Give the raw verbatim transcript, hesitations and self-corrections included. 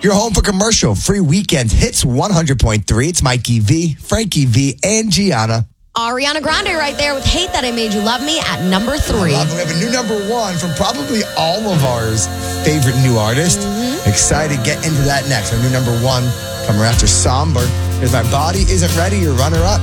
You're home for commercial free weekend hits one hundred point three. It's Mikey V, Frankie V, and Gianna. Ariana Grande right there with Hate That I Made You Love Me at number three. I love it. We have a new number one from probably all of ours favorite new artist. Mm-hmm. Excited to get into that next. Our new number one coming after Somber. Here's My Body Isn't Ready, your runner-up.